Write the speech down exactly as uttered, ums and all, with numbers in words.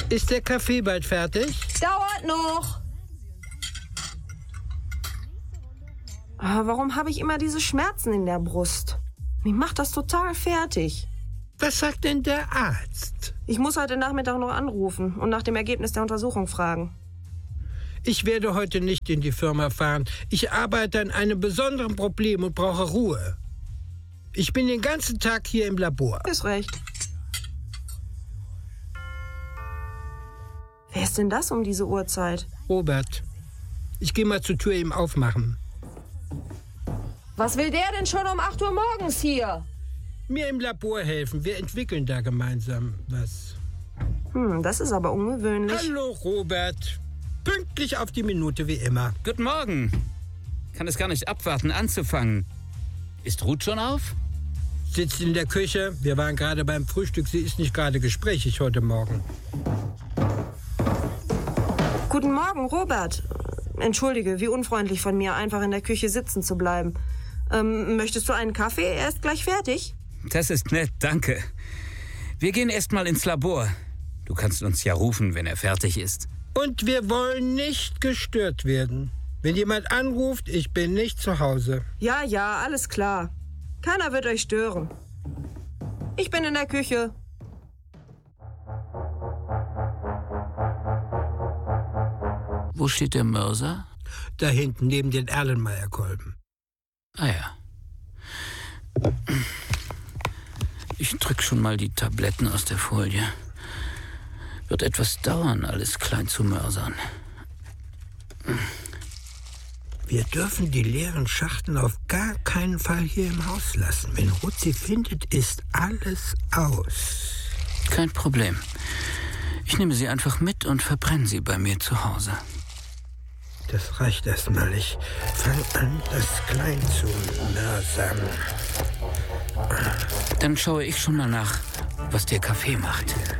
Ist der Kaffee bald fertig? Dauert noch. Aber warum habe ich immer diese Schmerzen in der Brust? Mich macht das total fertig. Was sagt denn der Arzt? Ich muss heute Nachmittag noch anrufen und nach dem Ergebnis der Untersuchung fragen. Ich werde heute nicht in die Firma fahren. Ich arbeite an einem besonderen Problem und brauche Ruhe. Ich bin den ganzen Tag hier im Labor. Ist recht. Wer ist denn das um diese Uhrzeit? Robert, ich gehe mal zur Tür ihm aufmachen. Was will der denn schon um acht Uhr morgens hier? Mir im Labor helfen. Wir entwickeln da gemeinsam was. Hm, das ist aber ungewöhnlich. Hallo, Robert. Pünktlich auf die Minute wie immer. Guten Morgen. Kann es gar nicht abwarten, anzufangen. Ist Ruth schon auf? Sitzt in der Küche. Wir waren gerade beim Frühstück. Sie ist nicht gerade gesprächig heute Morgen. Guten Morgen, Robert. Entschuldige, wie unfreundlich von mir, einfach in der Küche sitzen zu bleiben. Ähm, möchtest du einen Kaffee? Er ist gleich fertig. Das ist nett, danke. Wir gehen erst mal ins Labor. Du kannst uns ja rufen, wenn er fertig ist. Und wir wollen nicht gestört werden. Wenn jemand anruft, ich bin nicht zu Hause. Ja, ja, alles klar. Keiner wird euch stören. Ich bin in der Küche. Wo steht der Mörser? Da hinten, neben den Erlenmeyer-Kolben. Ah ja. Ich drück schon mal die Tabletten aus der Folie. Wird etwas dauern, alles klein zu mörsern. Wir dürfen die leeren Schachteln auf gar keinen Fall hier im Haus lassen. Wenn Ruth sie findet, ist alles aus. Kein Problem. Ich nehme sie einfach mit und verbrenne sie bei mir zu Hause. Das reicht erstmal. Ich fange an, das klein zu mörsern. Dann schaue ich schon mal nach, was der Kaffee macht.